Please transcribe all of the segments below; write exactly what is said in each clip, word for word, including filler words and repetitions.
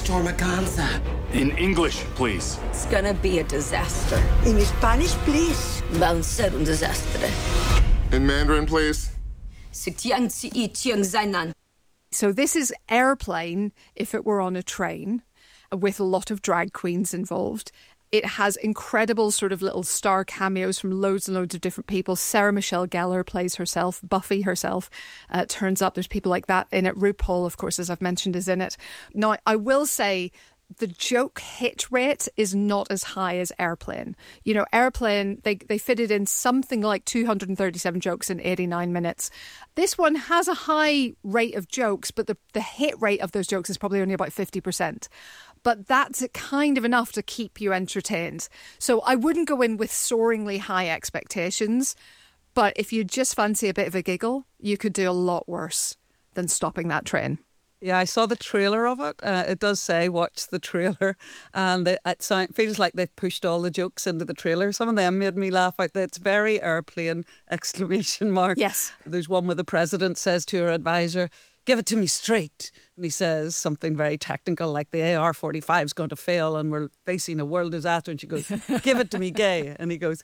extravaganza. In English, please. It's gonna be a disaster. In Spanish, please. Va a ser un desastre. In Mandarin, please. Si tiang si i tiang zainan. So this is Airplane if it were on a train, with a lot of drag queens involved. It has incredible sort of little star cameos from loads and loads of different people. Sarah Michelle Gellar plays herself. Buffy herself uh, turns up. There's people like that in it. RuPaul, of course, as I've mentioned, is in it. Now, I will say the joke hit rate is not as high as Airplane. You know, Airplane, they, they fitted in something like two hundred thirty-seven jokes in eighty-nine minutes. This one has a high rate of jokes, but the, the hit rate of those jokes is probably only about fifty percent. But that's kind of enough to keep you entertained. So I wouldn't go in with soaringly high expectations. But if you just fancy a bit of a giggle, you could do a lot worse than stopping that train. Yeah, I saw the trailer of it. Uh, it does say watch the trailer. And it, it sound, feels like they've pushed all the jokes into the trailer. Some of them made me laugh out. It's very Airplane, exclamation mark. Yes. There's one where the president says to her advisor, give it to me straight. And he says something very technical like the A R forty-five is going to fail and we're facing a world disaster. And she goes, give it to me gay. And he goes,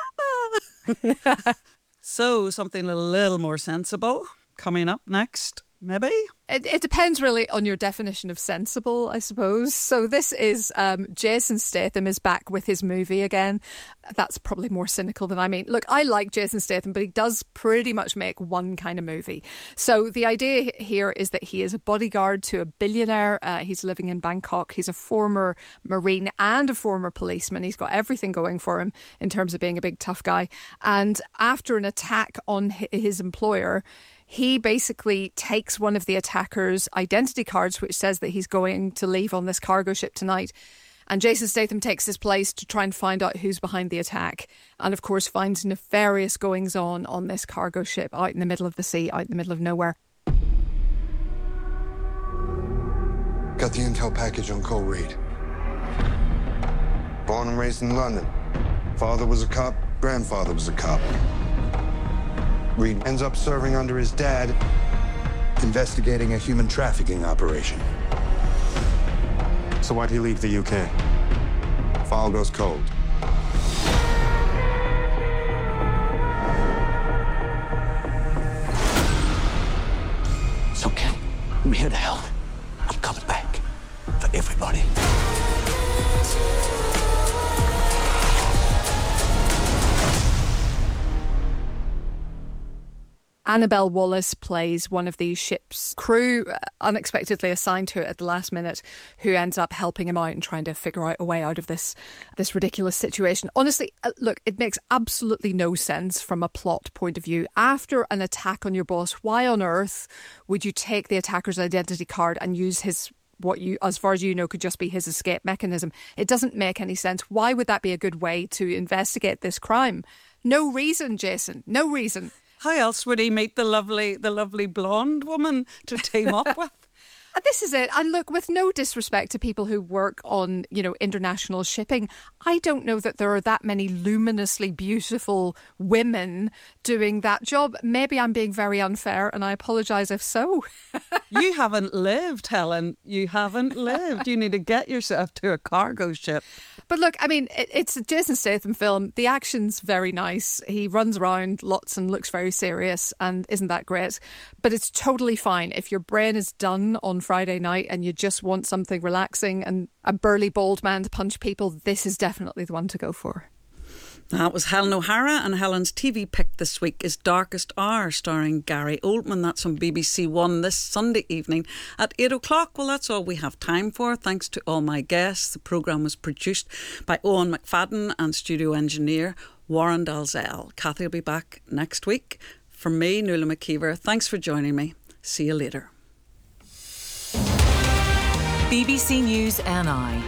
ah. So something a little more sensible coming up next. Maybe? It, it depends really on your definition of sensible, I suppose. So this is um, Jason Statham is back with his movie again. That's probably more cynical than I mean. Look, I like Jason Statham, but he does pretty much make one kind of movie. So the idea here is that he is a bodyguard to a billionaire. Uh, he's living in Bangkok. He's a former Marine and a former policeman. He's got everything going for him in terms of being a big tough guy. And after an attack on his employer, he basically takes one of the attacker's identity cards, which says that he's going to leave on this cargo ship tonight. And Jason Statham takes his place to try and find out who's behind the attack. And of course finds nefarious goings on on this cargo ship out in the middle of the sea, out in the middle of nowhere. Got the intel package on Cole Reed. Born and raised in London. Father was a cop, grandfather was a cop. Reed ends up serving under his dad, investigating a human trafficking operation. So why'd he leave the U K? File goes cold. It's okay. I'm here to help. I'm coming back for everybody. Annabelle Wallis plays one of these ship's crew, unexpectedly assigned to it at the last minute, who ends up helping him out and trying to figure out a way out of this this ridiculous situation. Honestly, look, it makes absolutely no sense from a plot point of view. After an attack on your boss, why on earth would you take the attacker's identity card and use his, what you, as far as you know, could just be his escape mechanism? It doesn't make any sense. Why would that be a good way to investigate this crime? No reason, Jason. No reason. How else would he meet the lovely, the lovely blonde woman to team up with? And this is it. And look, with no disrespect to people who work on, you know, international shipping, I don't know that there are that many luminously beautiful women doing that job. Maybe I'm being very unfair and I apologise if so. You haven't lived, Helen. You haven't lived. You need to get yourself to a cargo ship. But look, I mean, it, it's a Jason Statham film. The action's very nice. He runs around lots and looks very serious and isn't that great. But it's totally fine if your brain is done on Friday night and you just want something relaxing and a burly bald man to punch people. This is definitely the one to go for. That was Helen O'Hara, and Helen's T V pick this week is Darkest Hour, starring Gary Oldman. That's on B B C One this Sunday evening at eight o'clock. Well, that's all we have time for. Thanks to all my guests. The programme was produced by Owen McFadden and studio engineer Warren Dalzell. Kathy will be back next week. From me, Nuala McKeever, thanks for joining me. See you later. B B C News N I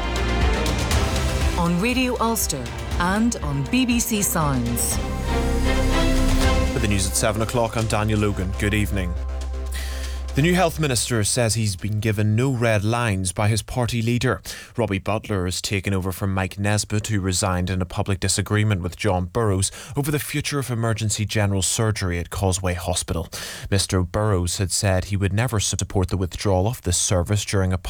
on Radio Ulster and on B B C Sounds. With the news at seven o'clock, I'm Daniel Logan. Good evening. The new health minister says he's been given no red lines by his party leader. Robbie Butler has taken over from Mike Nesbitt, who resigned in a public disagreement with John Burrows over the future of emergency general surgery at Causeway Hospital. Mr Burrows had said he would never support the withdrawal of this service during a